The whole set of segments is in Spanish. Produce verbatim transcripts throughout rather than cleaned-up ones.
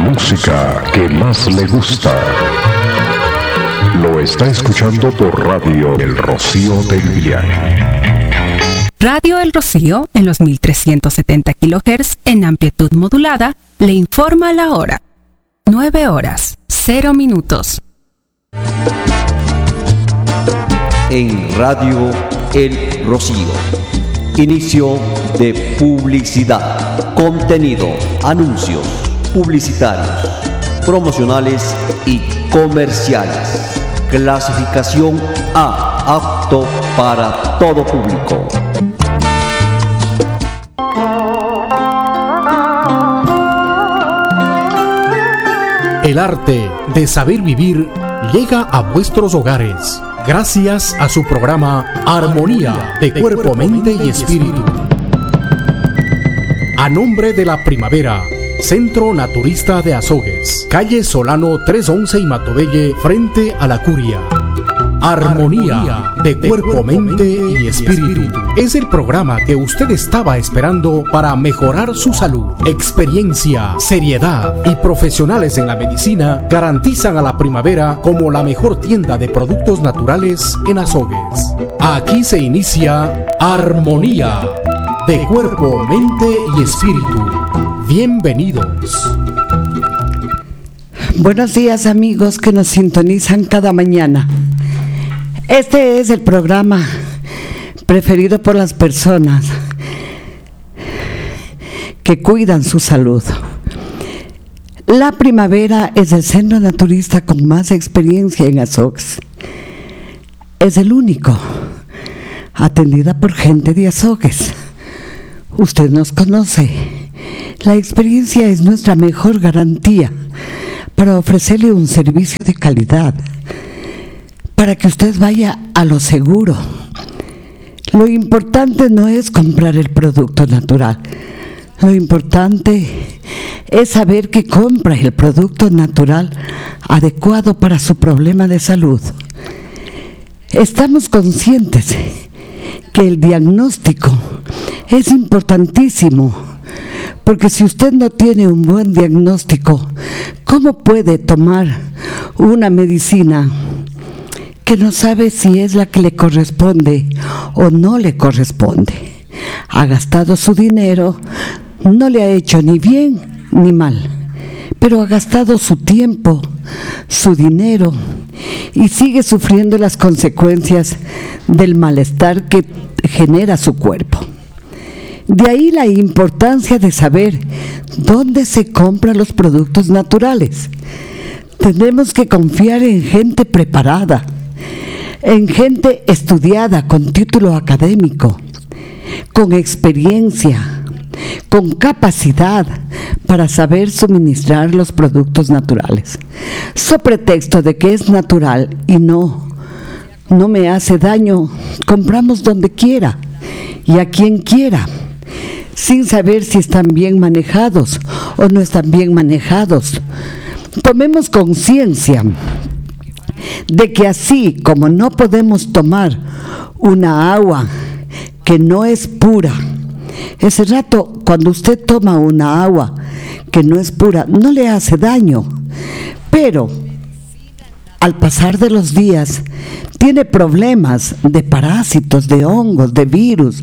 música que más le gusta. Lo está escuchando por Radio El Rocío del Viaje. Radio El Rocío, en los mil trescientos setenta kilohertz en amplitud modulada, le informa la hora. nueve horas, cero minutos. En Radio El Rocío. Inicio de publicidad. Contenido, anuncios, publicitarios, promocionales y comerciales. Clasificación A, apto para todo público. El arte de saber vivir llega a vuestros hogares gracias a su programa Armonía de Cuerpo, Mente y Espíritu. A nombre de la Primavera, Centro Naturista de Azogues, calle Solano trescientos once y Matobelle, frente a la Curia. Armonía de Cuerpo, Mente y Espíritu es el programa que usted estaba esperando para mejorar su salud. Experiencia, seriedad y profesionales en la medicina garantizan a la Primavera como la mejor tienda de productos naturales en Azogues. Aquí se inicia Armonía de Cuerpo, Mente y Espíritu. Bienvenidos. Buenos días, amigos que nos sintonizan cada mañana. Este es el programa preferido por las personas que cuidan su salud. La Primavera es el centro naturista con más experiencia en Azogues. Es el único, atendida por gente de Azogues. Usted nos conoce. La experiencia es nuestra mejor garantía para ofrecerle un servicio de calidad, para que usted vaya a lo seguro. Lo importante no es comprar el producto natural. Lo importante es saber que compra el producto natural adecuado para su problema de salud. Estamos conscientes que el diagnóstico es importantísimo, porque si usted no tiene un buen diagnóstico, ¿cómo puede tomar una medicina que no sabe si es la que le corresponde o no le corresponde? Ha gastado su dinero, no le ha hecho ni bien ni mal, pero ha gastado su tiempo, su dinero, y sigue sufriendo las consecuencias del malestar que genera su cuerpo. De ahí la importancia de saber dónde se compran los productos naturales. Tenemos que confiar en gente preparada, en gente estudiada con título académico, con experiencia, con capacidad para saber suministrar los productos naturales. So pretexto de que es natural y no, no me hace daño, compramos donde quiera y a quien quiera, sin saber si están bien manejados o no están bien manejados. Tomemos conciencia de que así como no podemos tomar una agua que no es pura, ese rato cuando usted toma una agua que no es pura, no le hace daño, pero al pasar de los días tiene problemas de parásitos, de hongos, de virus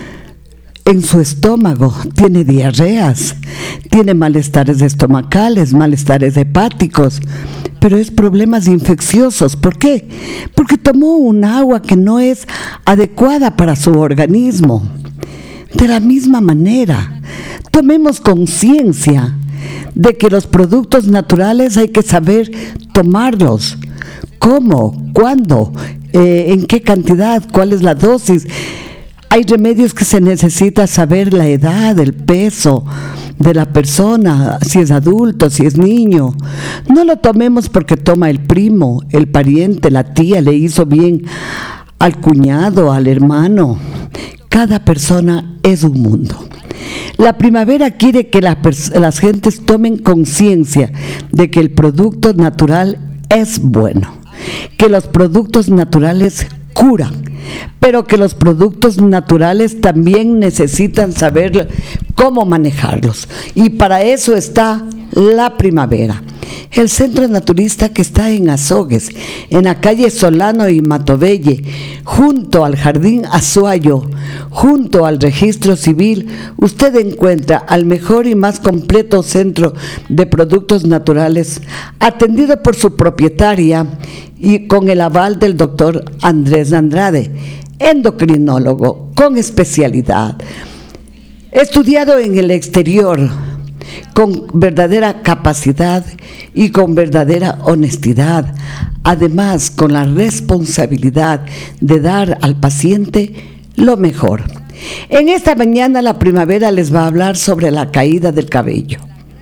en su estómago, tiene diarreas, tiene malestares estomacales, malestares hepáticos, pero es problemas infecciosos. ¿Por qué? Porque tomó un agua que no es adecuada para su organismo. De la misma manera, tomemos conciencia de que los productos naturales hay que saber tomarlos. ¿Cómo? ¿Cuándo? Eh, ¿En qué cantidad? ¿Cuál es la dosis? Hay remedios que se necesita saber la edad, el peso de la persona, si es adulto, si es niño. No lo tomemos porque toma el primo, el pariente, la tía, le hizo bien al cuñado, al hermano. Cada persona es un mundo. La Primavera quiere que la pers- las gentes tomen conciencia de que el producto natural es bueno, que los productos naturales curan, pero que los productos naturales también necesitan saber cómo manejarlos. Y para eso está La Primavera, el centro naturista que está en Azogues, en la calle Solano y Matovelle, junto al Jardín Azuayo, junto al Registro Civil. Usted encuentra al mejor y más completo centro de productos naturales, atendido por su propietaria y con el aval del doctor Andrés Andrade, endocrinólogo con especialidad, estudiado en el exterior, con verdadera capacidad y con verdadera honestidad, además con la responsabilidad de dar al paciente lo mejor. En esta mañana La Primavera les va a hablar sobre la caída del cabello.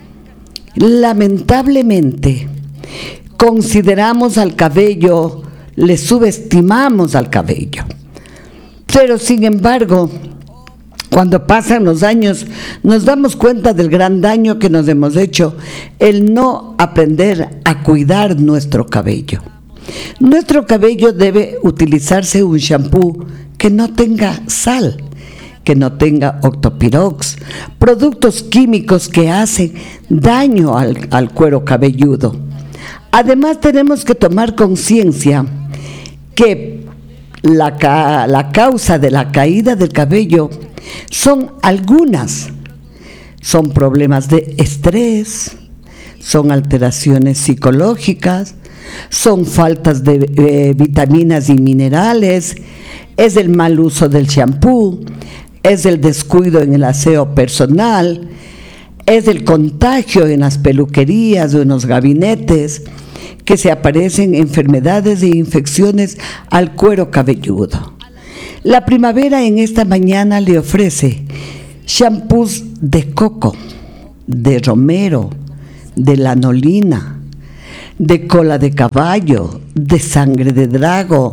Lamentablemente, consideramos al cabello, le subestimamos al cabello, pero sin embargo, cuando pasan los años, nos damos cuenta del gran daño que nos hemos hecho el no aprender a cuidar nuestro cabello. Nuestro cabello debe utilizarse un shampoo que no tenga sal, que no tenga octopirox, productos químicos que hacen daño al, al cuero cabelludo. Además, tenemos que tomar conciencia que la, la causa de la caída del cabello son algunas, son problemas de estrés, son alteraciones psicológicas, son faltas de eh, vitaminas y minerales, es el mal uso del shampoo, es el descuido en el aseo personal, es el contagio en las peluquerías o en los gabinetes, que se aparecen enfermedades e infecciones al cuero cabelludo. La Primavera en esta mañana le ofrece shampoos de coco, de romero, de lanolina, de cola de caballo, de sangre de drago,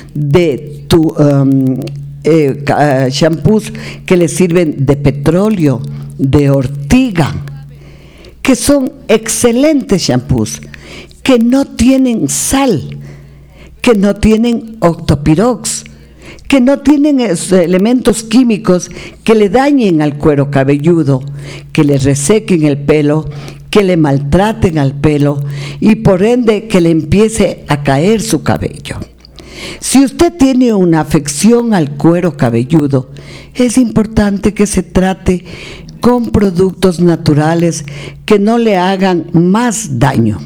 de tu, um, eh, uh, shampoos que le sirven de petróleo, de ortiga, que son excelentes shampoos, que no tienen sal, que no tienen octopirox, que no tienen elementos químicos que le dañen al cuero cabelludo, que le resequen el pelo, que le maltraten al pelo y por ende que le empiece a caer su cabello. Si usted tiene una afección al cuero cabelludo, es importante que se trate con productos naturales que no le hagan más daño.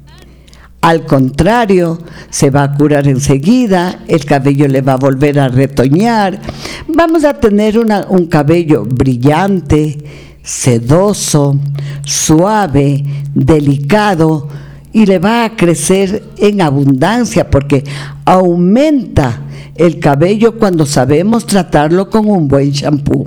Al contrario, se va a curar enseguida, el cabello le va a volver a retoñar, vamos a tener una, un cabello brillante, sedoso, suave, delicado, y le va a crecer en abundancia porque aumenta el cabello cuando sabemos tratarlo con un buen shampoo.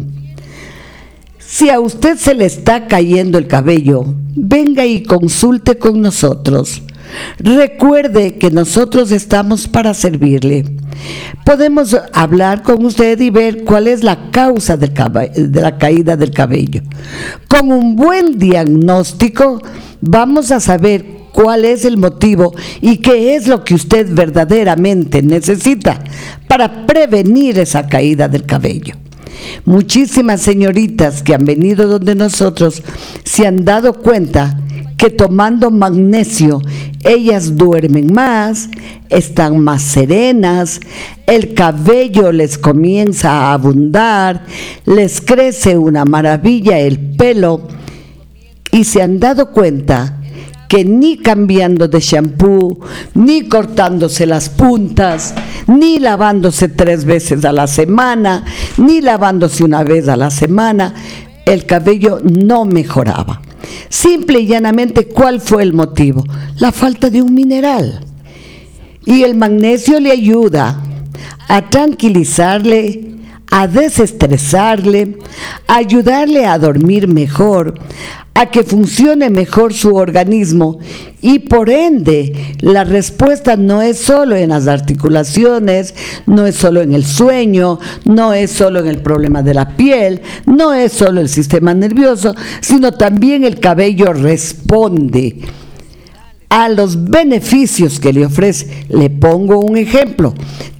Si a usted se le está cayendo el cabello, venga y consulte con nosotros. Recuerde que nosotros estamos para servirle. Podemos hablar con usted y ver cuál es la causa del cabe- de la caída del cabello. Con un buen diagnóstico vamos a saber cuál es el motivo y qué es lo que usted verdaderamente necesita para prevenir esa caída del cabello. Muchísimas señoritas que han venido donde nosotros se han dado cuenta que tomando magnesio ellas duermen más, están más serenas, el cabello les comienza a abundar, les crece una maravilla el pelo y se han dado cuenta que ni cambiando de shampoo, ni cortándose las puntas, ni lavándose tres veces a la semana, ni lavándose una vez a la semana, el cabello no mejoraba. Simple y llanamente, ¿cuál fue el motivo? La falta de un mineral. Y el magnesio le ayuda a tranquilizarle, a desestresarle, a ayudarle a dormir mejor, a que funcione mejor su organismo y por ende la respuesta no es solo en las articulaciones, no es solo en el sueño, no es solo en el problema de la piel, no es solo el sistema nervioso, sino también el cabello responde a los beneficios que le ofrece. Le pongo un ejemplo.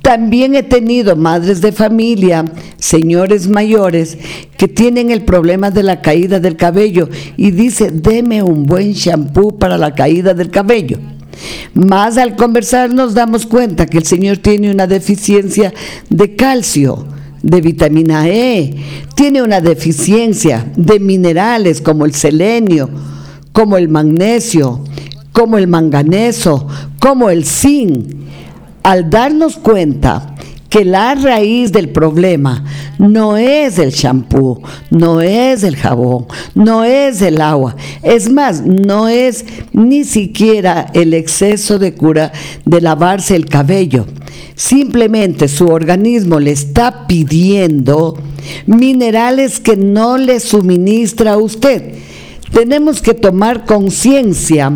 También he tenido madres de familia, señores mayores, que tienen el problema de la caída del cabello y dice, deme un buen shampoo para la caída del cabello. Más al conversar nos damos cuenta que el señor tiene una deficiencia de calcio, de vitamina E, tiene una deficiencia de minerales como el selenio, como el magnesio, como el manganeso, como el zinc. Al darnos cuenta que la raíz del problema no es el champú, no es el jabón, no es el agua, es más, no es ni siquiera el exceso de cura de lavarse el cabello. Simplemente su organismo le está pidiendo minerales que no le suministra a usted. Tenemos que tomar conciencia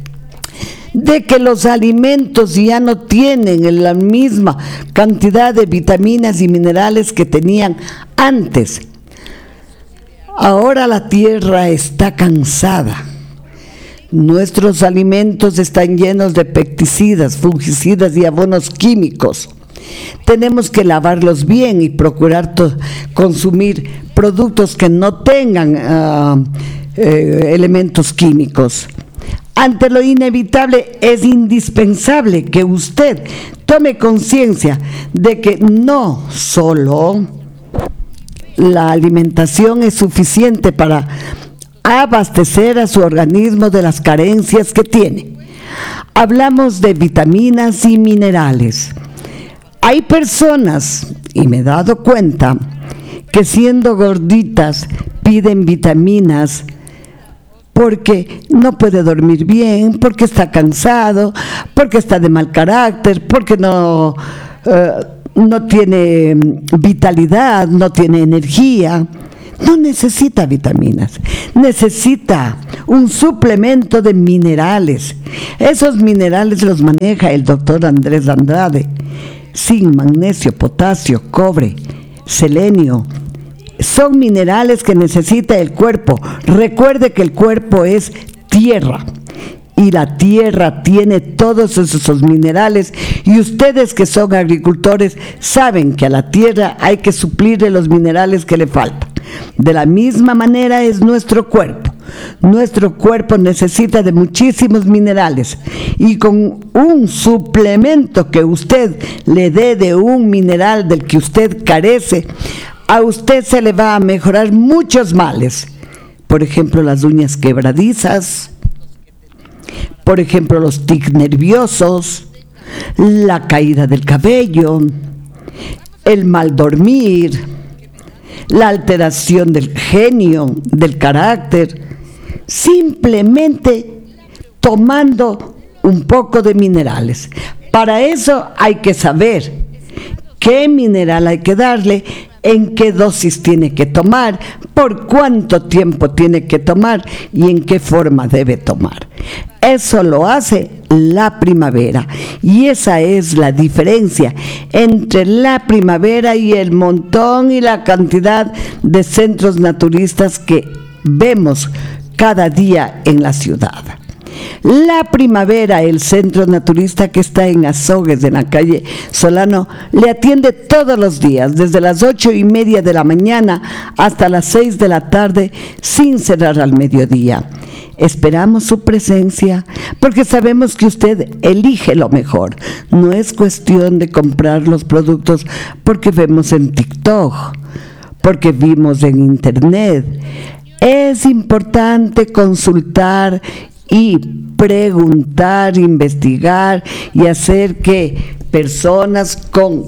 de que los alimentos ya no tienen la misma cantidad de vitaminas y minerales que tenían antes. Ahora la tierra está cansada. Nuestros alimentos están llenos de pesticidas, fungicidas y abonos químicos. Tenemos que lavarlos bien y procurar to- consumir productos que no tengan uh, eh, elementos químicos. Ante lo inevitable, es indispensable que usted tome conciencia de que no solo la alimentación es suficiente para abastecer a su organismo de las carencias que tiene. Hablamos de vitaminas y minerales. Hay personas, y me he dado cuenta, que siendo gorditas piden vitaminas porque no puede dormir bien, porque está cansado, porque está de mal carácter, porque no, eh, no tiene vitalidad, no tiene energía. No necesita vitaminas, necesita un suplemento de minerales. Esos minerales los maneja el doctor Andrés Andrade. Zinc, magnesio, potasio, cobre, selenio. Son minerales que necesita el cuerpo. Recuerde que el cuerpo es tierra y la tierra tiene todos esos minerales, y ustedes que son agricultores saben que a la tierra hay que suplirle los minerales que le faltan. De la misma manera es nuestro cuerpo. Nuestro cuerpo necesita de muchísimos minerales, y con un suplemento que usted le dé de un mineral del que usted carece, a usted se le va a mejorar muchos males. Por ejemplo, las uñas quebradizas, por ejemplo, los tics nerviosos, la caída del cabello, el mal dormir, la alteración del genio, del carácter, simplemente tomando un poco de minerales. Para eso hay que saber qué mineral hay que darle, en qué dosis tiene que tomar, por cuánto tiempo tiene que tomar y en qué forma debe tomar. Eso lo hace la primavera, y esa es la diferencia entre la primavera y el montón y la cantidad de centros naturistas que vemos cada día en la ciudad. La primavera, el centro naturista que está en Azogues, en la calle Solano, le atiende todos los días, desde las ocho y media de la mañana hasta las seis de la tarde, sin cerrar al mediodía. Esperamos su presencia porque sabemos que usted elige lo mejor. No es cuestión de comprar los productos porque vemos en TikTok, porque vimos en internet. Es importante consultar y preguntar, investigar y hacer que personas con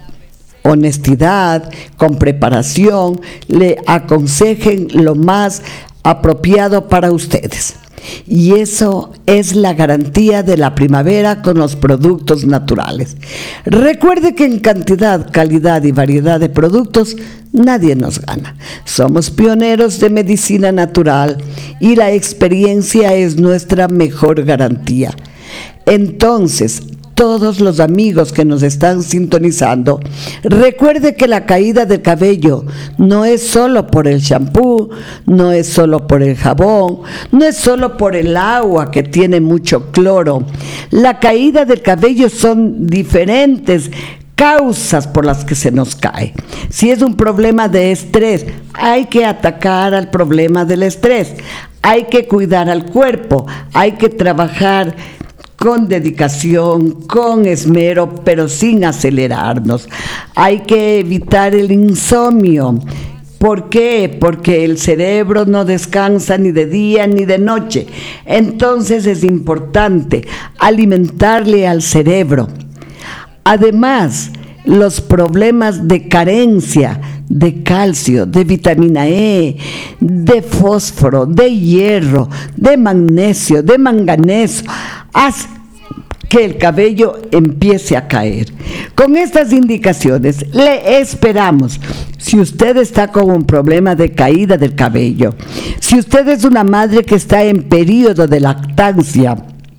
honestidad, con preparación, le aconsejen lo más apropiado para ustedes. Y eso es la garantía de la primavera con los productos naturales. Recuerde que en cantidad, calidad y variedad de productos nadie nos gana. Somos pioneros de medicina natural y la experiencia es nuestra mejor garantía. Entonces, todos los amigos que nos están sintonizando, recuerde que la caída del cabello no es solo por el champú, no es solo por el jabón, no es solo por el agua que tiene mucho cloro. La caída del cabello son diferentes causas por las que se nos cae. Si es un problema de estrés, hay que atacar al problema del estrés, hay que cuidar al cuerpo, hay que trabajar con dedicación, con esmero, pero sin acelerarnos. Hay que evitar el insomnio. ¿Por qué? Porque el cerebro no descansa ni de día ni de noche. Entonces es importante alimentarle al cerebro. Además, los problemas de carencia de calcio, de vitamina E, de fósforo, de hierro, de magnesio, de manganeso, hace que el cabello empiece a caer. Con estas indicaciones le esperamos. Si usted está con un problema de caída del cabello, si usted es una madre que está en periodo de lactancia,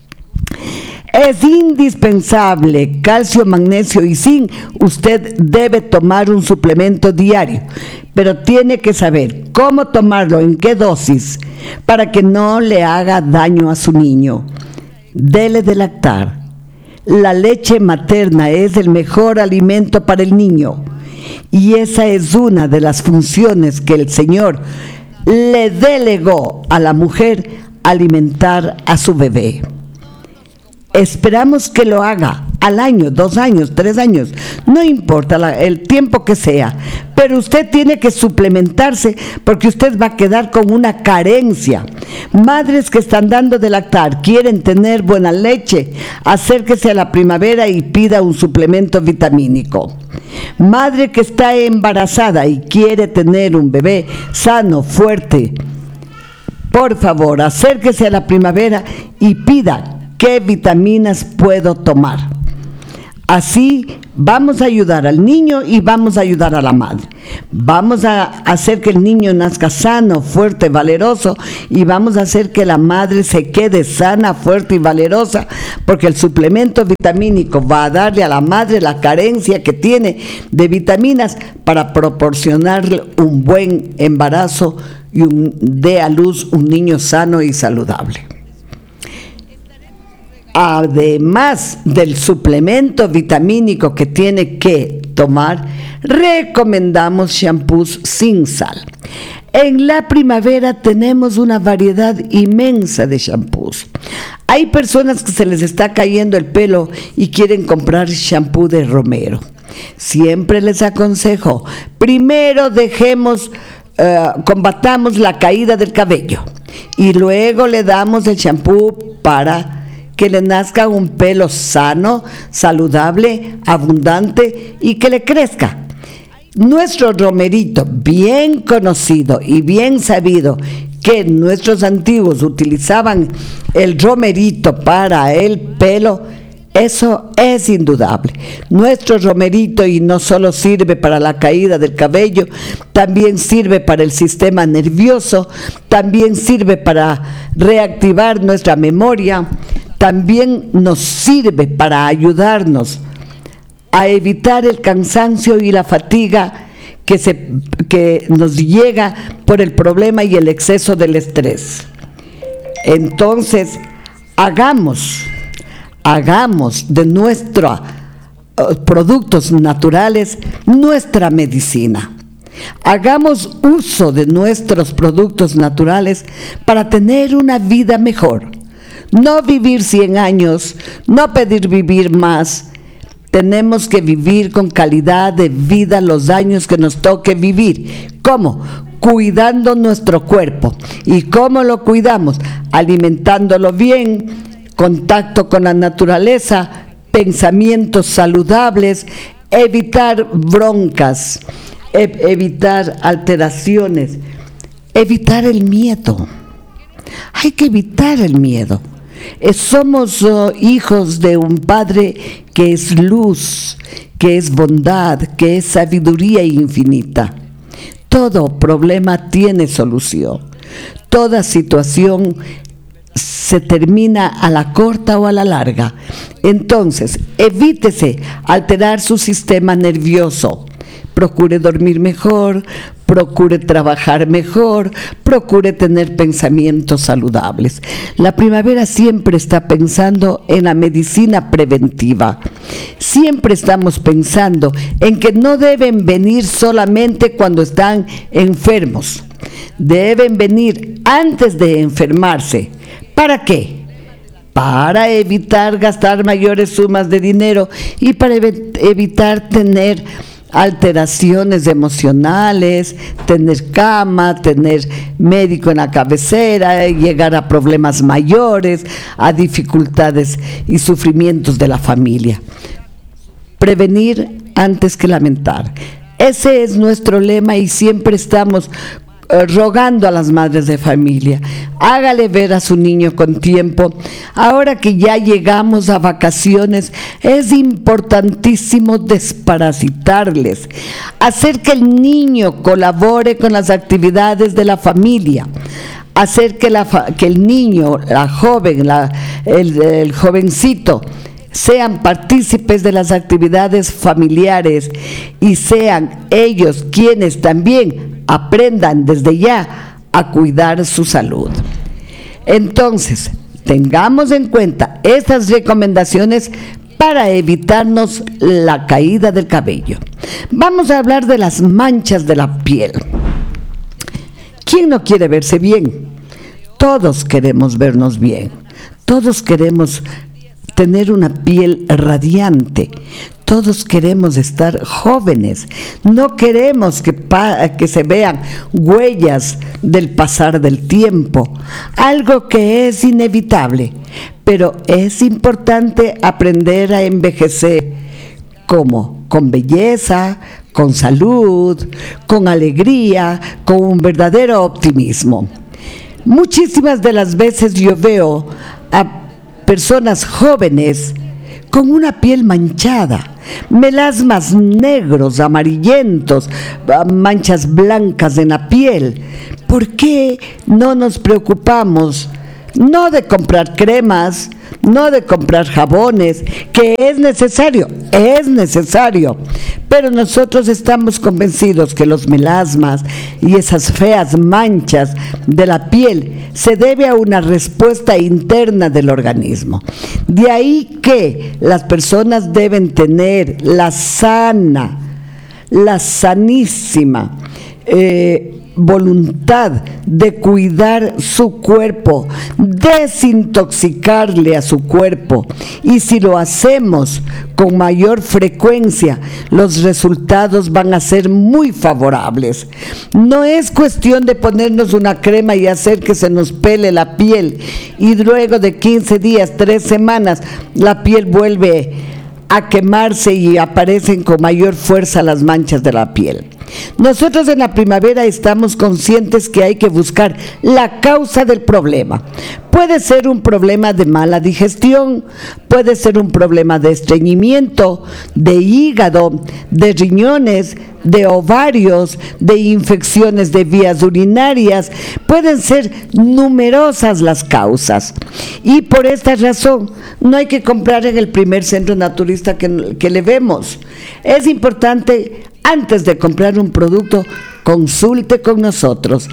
es indispensable calcio, magnesio y zinc. Usted debe tomar un suplemento diario, pero tiene que saber cómo tomarlo, en qué dosis, para que no le haga daño a su niño. Dele de lactar. La leche materna es el mejor alimento para el niño, y esa es una de las funciones que el Señor le delegó a la mujer: alimentar a su bebé. Esperamos que lo haga al año, dos años, tres años, no importa la, el tiempo que sea, pero usted tiene que suplementarse, porque usted va a quedar con una carencia. Madres que están dando de lactar, quieren tener buena leche, acérquese a la primavera y pida un suplemento vitamínico. Madre que está embarazada y quiere tener un bebé sano, fuerte, por favor, acérquese a la primavera y pida: ¿qué vitaminas puedo tomar? Así vamos a ayudar al niño y vamos a ayudar a la madre. Vamos a hacer que el niño nazca sano, fuerte, valeroso, y vamos a hacer que la madre se quede sana, fuerte y valerosa, porque el suplemento vitamínico va a darle a la madre la carencia que tiene de vitaminas para proporcionarle un buen embarazo y un, dé a luz un niño sano y saludable. Además del suplemento vitamínico que tiene que tomar, recomendamos shampoos sin sal. En la primavera tenemos una variedad inmensa de shampoos. Hay personas que se les está cayendo el pelo y quieren comprar shampoo de romero. Siempre les aconsejo: primero dejemos, uh, combatamos la caída del cabello y luego le damos el shampoo para que le nazca un pelo sano, saludable, abundante y que le crezca. Nuestro romerito, bien conocido y bien sabido, que nuestros antiguos utilizaban el romerito para el pelo, eso es indudable. Nuestro romerito, y no solo sirve para la caída del cabello, también sirve para el sistema nervioso, también sirve para reactivar nuestra memoria, también nos sirve para ayudarnos a evitar el cansancio y la fatiga que, se, que nos llega por el problema y el exceso del estrés. Entonces, hagamos, hagamos de nuestros uh, productos naturales nuestra medicina. Hagamos uso de nuestros productos naturales para tener una vida mejor. No vivir cien años, no pedir vivir más. Tenemos que vivir con calidad de vida los años que nos toque vivir. ¿Cómo? Cuidando nuestro cuerpo. ¿Y cómo lo cuidamos? Alimentándolo bien, contacto con la naturaleza, pensamientos saludables, evitar broncas, e- evitar alteraciones, evitar el miedo. Hay que evitar el miedo. Somos uh, hijos de un Padre que es luz, que es bondad, que es sabiduría infinita. Todo problema tiene solución. Toda situación se termina a la corta o a la larga. Entonces, evítese alterar su sistema nervioso. procure dormir mejor, procure trabajar mejor, procure tener pensamientos saludables. La primavera siempre está pensando en la medicina preventiva. Siempre estamos pensando en que no deben venir solamente cuando están enfermos. Deben venir antes de enfermarse. ¿Para qué? Para evitar gastar mayores sumas de dinero y para ev- evitar tener alteraciones emocionales, tener cama, tener médico en la cabecera, llegar a problemas mayores, a dificultades y sufrimientos de la familia. Prevenir antes que lamentar. Ese es nuestro lema y siempre estamos rogando a las madres de familia, hágale ver a su niño con tiempo. Ahora que ya llegamos a vacaciones, es importantísimo desparasitarles, hacer que el niño colabore con las actividades de la familia, hacer que, la, que el niño, la joven, la, el, el jovencito, sean partícipes de las actividades familiares y sean ellos quienes también aprendan desde ya a cuidar su salud. Entonces, tengamos en cuenta estas recomendaciones para evitarnos la caída del cabello. Vamos a hablar de las manchas de la piel. ¿Quién no quiere verse bien? Todos queremos vernos bien. Todos queremos tener una piel radiante. Todos queremos estar jóvenes. No queremos que, pa- que se vean huellas del pasar del tiempo, algo que es inevitable, pero es importante aprender a envejecer como con belleza, con salud, con alegría, con un verdadero optimismo. Muchísimas de las veces yo veo a personas jóvenes con una piel manchada, melasmas negros, amarillentos, manchas blancas en la piel. ¿Por qué no nos preocupamos? No de comprar cremas, no de comprar jabones, que es necesario, es necesario, pero nosotros estamos convencidos que los melasmas y esas feas manchas de la piel se debe a una respuesta interna del organismo. De ahí que las personas deben tener la sana, la sanísima eh, voluntad de cuidar su cuerpo, desintoxicarle a su cuerpo, y si lo hacemos con mayor frecuencia, los resultados van a ser muy favorables. No es cuestión de ponernos una crema y hacer que se nos pele la piel y luego de quince días, tres semanas, la piel vuelve a quemarse y aparecen con mayor fuerza las manchas de la piel. Nosotros en la primavera estamos conscientes que hay que buscar la causa del problema. Puede ser un problema de mala digestión, puede ser un problema de estreñimiento, de hígado, de riñones, de ovarios, de infecciones de vías urinarias. Pueden ser numerosas las causas. Y por esta razón no hay que comprar en el primer centro naturista que, que le vemos. Es importante, antes de comprar un producto, consulte con nosotros,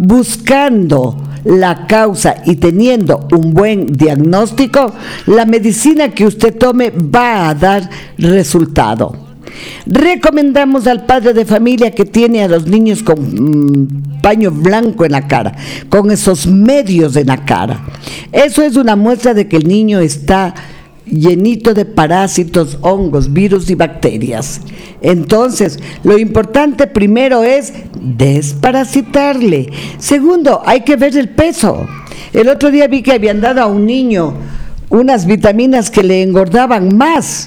buscando la causa y teniendo un buen diagnóstico, la medicina que usted tome va a dar resultado. Recomendamos al padre de familia que tiene a los niños con mmm, paño blanco en la cara, con esos medios en la cara. Eso es una muestra de que el niño está llenito de parásitos, hongos, virus y bacterias. Entonces, lo importante primero es desparasitarle. Segundo, hay que ver el peso. El otro día vi que habían dado a un niño unas vitaminas que le engordaban más.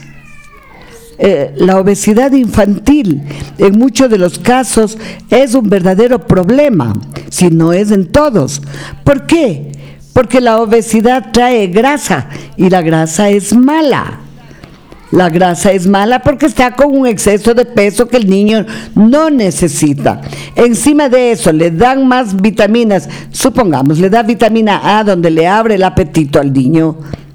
Eh, la obesidad infantil en muchos de los casos es un verdadero problema, si no es en todos. ¿Por qué? Porque la obesidad trae grasa y la grasa es mala. La grasa es mala porque está con un exceso de peso que el niño no necesita. Encima de eso le dan más vitaminas, supongamos, le da vitamina A donde le abre el apetito al niño.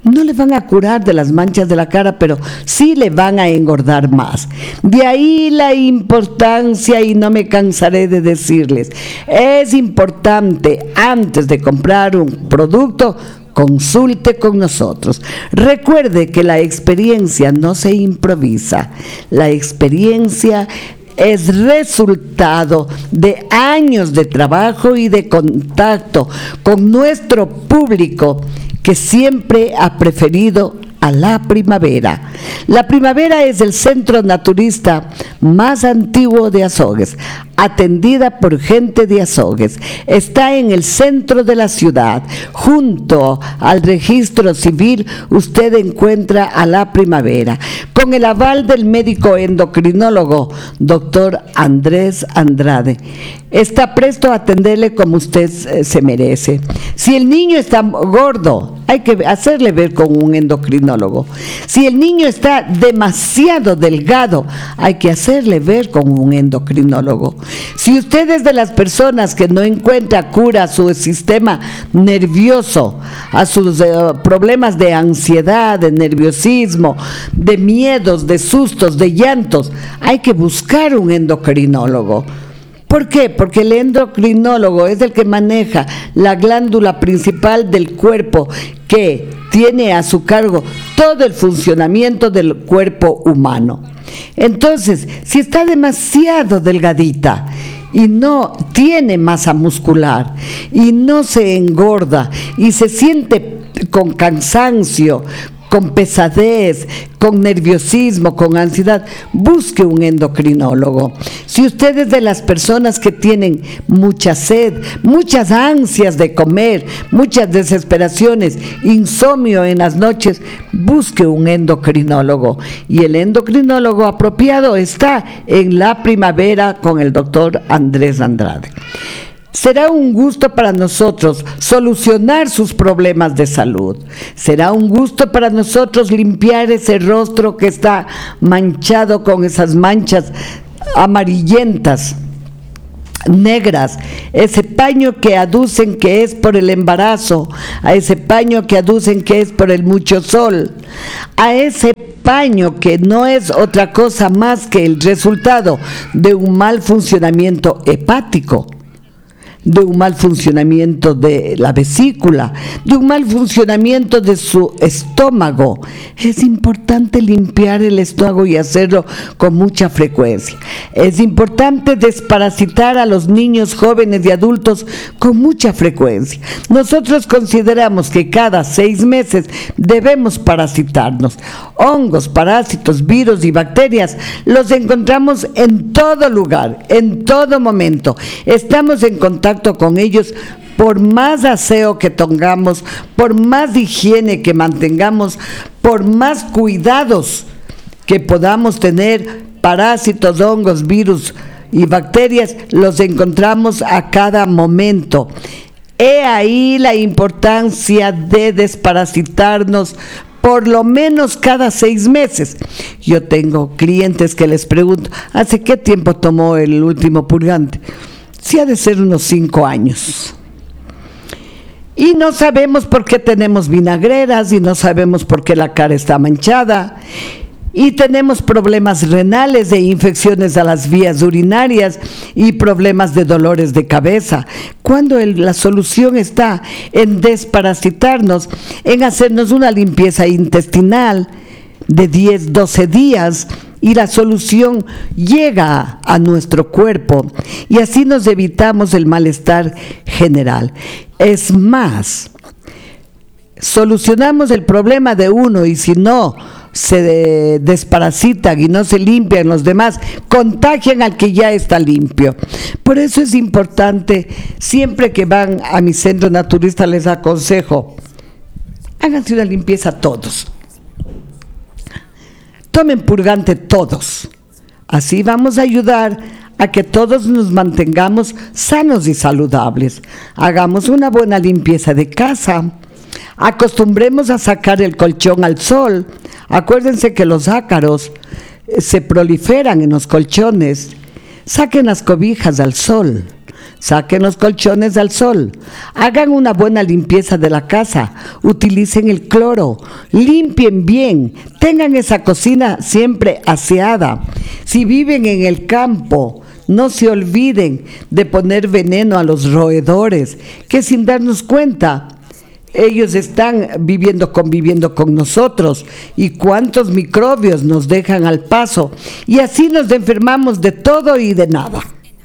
no le van a curar de las manchas de la cara, pero sí le van a engordar más. De ahí la importancia, y no me cansaré de decirles, es importante antes de comprar un producto, consulte con nosotros. Recuerde que la experiencia no se improvisa, la experiencia es resultado de años de trabajo y de contacto con nuestro público que siempre ha preferido a la Primavera. La Primavera es el centro naturista más antiguo de Azogues, atendida por gente de Azogues. Está en el centro de la ciudad. Junto al registro civil usted encuentra a la Primavera, con el aval del médico endocrinólogo, doctor Andrés Andrade. Está presto a atenderle como usted eh, se merece. Si el niño está gordo, hay que hacerle ver con un endocrinólogo. Si el niño está demasiado delgado, hay que hacerle ver con un endocrinólogo. Si usted es de las personas que no encuentra cura a su sistema nervioso, a sus eh, problemas de ansiedad, de nerviosismo, de miedos, de sustos, de llantos, hay que buscar un endocrinólogo. ¿Por qué? Porque el endocrinólogo es el que maneja la glándula principal del cuerpo, que tiene a su cargo todo el funcionamiento del cuerpo humano. Entonces, si está demasiado delgadita y no tiene masa muscular y no se engorda y se siente con cansancio, con pesadez, con nerviosismo, con ansiedad, busque un endocrinólogo. Si usted es de las personas que tienen mucha sed, muchas ansias de comer, muchas desesperaciones, insomnio en las noches, busque un endocrinólogo. Y el endocrinólogo apropiado está en la Primavera con el doctor Andrés Andrade. Será un gusto para nosotros solucionar sus problemas de salud. Será un gusto para nosotros limpiar ese rostro que está manchado con esas manchas amarillentas, negras, ese paño que aducen que es por el embarazo, a ese paño que aducen que es por el mucho sol, a ese paño que no es otra cosa más que el resultado de un mal funcionamiento hepático, de un mal funcionamiento de la vesícula, de un mal funcionamiento de su estómago. Es importante limpiar el estómago y hacerlo con mucha frecuencia. Es importante desparasitar a los niños, jóvenes y adultos con mucha frecuencia. Nosotros consideramos que cada seis meses debemos parasitarnos. Hongos, parásitos, virus y bacterias los encontramos en todo lugar, en todo momento. Estamos en contacto con ellos. Por más aseo que tengamos, por más higiene que mantengamos, por más cuidados que podamos tener, parásitos, hongos, virus y bacterias los encontramos a cada momento. He ahí la importancia de desparasitarnos por lo menos cada seis meses. Yo tengo clientes que les pregunto, ¿hace qué tiempo tomó el último purgante? Sí, ha de ser unos cinco años. Y no sabemos por qué tenemos vinagreras, y no sabemos por qué la cara está manchada, y tenemos problemas renales e infecciones a las vías urinarias y problemas de dolores de cabeza, cuando el, la solución está en desparasitarnos, en hacernos una limpieza intestinal de diez, doce días, y la solución llega a nuestro cuerpo, y así nos evitamos el malestar general. Es más, solucionamos el problema de uno, y si no se de, desparasitan y no se limpian los demás, contagian al que ya está limpio. Por eso es importante, siempre que van a mi centro naturista les aconsejo, háganse una limpieza todos. Tomen purgante todos. Así vamos a ayudar a que todos nos mantengamos sanos y saludables. Hagamos una buena limpieza de casa. Acostumbremos a sacar el colchón al sol. Acuérdense que los ácaros se proliferan en los colchones. Saquen las cobijas al sol. Saquen los colchones al sol, hagan una buena limpieza de la casa, utilicen el cloro, limpien bien, tengan esa cocina siempre aseada. Si viven en el campo, no se olviden de poner veneno a los roedores, que sin darnos cuenta, ellos están viviendo, conviviendo con nosotros, y cuántos microbios nos dejan al paso, y así nos enfermamos de todo y de nada.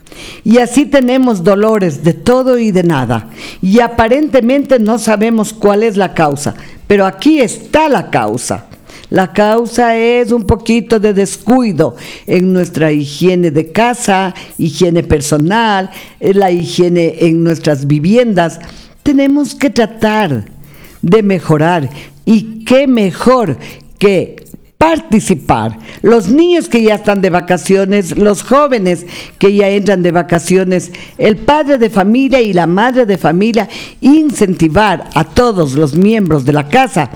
Y así tenemos dolores de todo y de nada. Y aparentemente no sabemos cuál es la causa, pero aquí está la causa. La causa es un poquito de descuido en nuestra higiene de casa, higiene personal, la higiene en nuestras viviendas. Tenemos que tratar de mejorar, y qué mejor que participar. Los niños que ya están de vacaciones, los jóvenes que ya entran de vacaciones, el padre de familia y la madre de familia, incentivar a todos los miembros de la casa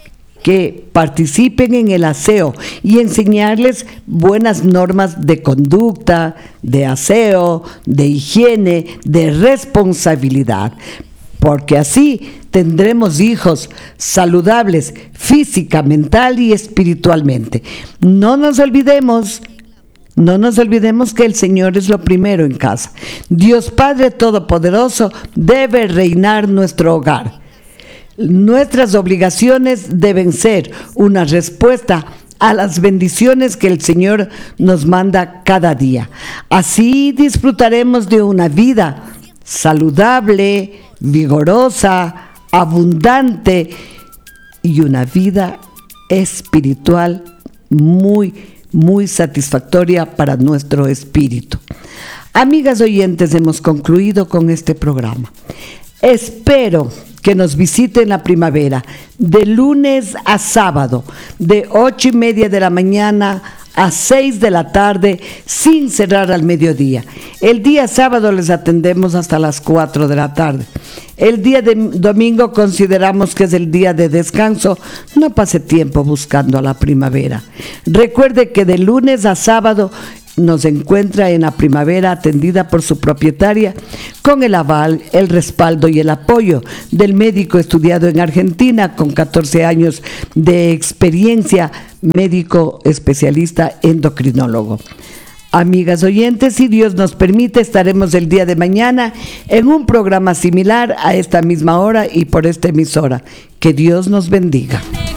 que participen en el aseo y enseñarles buenas normas de conducta, de aseo, de higiene, de responsabilidad, porque así tendremos hijos saludables física, mental y espiritualmente. No nos olvidemos, no nos olvidemos que el Señor es lo primero en casa. Dios Padre Todopoderoso debe reinar nuestro hogar. Nuestras obligaciones deben ser una respuesta a las bendiciones que el Señor nos manda cada día. Así disfrutaremos de una vida saludable, vigorosa, abundante y una vida espiritual muy, muy satisfactoria para nuestro espíritu. Amigas oyentes, hemos concluido con este programa. Espero que nos visiten la primavera, de lunes a sábado, de ocho y media de la mañana a seis de la tarde, sin cerrar al mediodía. El día sábado les atendemos hasta las cuatro de la tarde. El día de domingo consideramos que es el día de descanso. No pase tiempo buscando a la primavera. Recuerde que de lunes a sábado nos encuentra en la primavera, atendida por su propietaria, con el aval, el respaldo y el apoyo del médico estudiado en Argentina, con catorce años de experiencia, médico especialista endocrinólogo. Amigas oyentes, si Dios nos permite, estaremos el día de mañana en un programa similar a esta misma hora y por esta emisora. Que Dios nos bendiga.